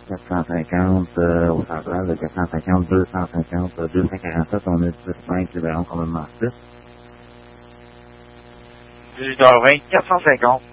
450 au central, de 450, 250, 247, on est 10-5, c'est vraiment complètement 6. 18h20, 450.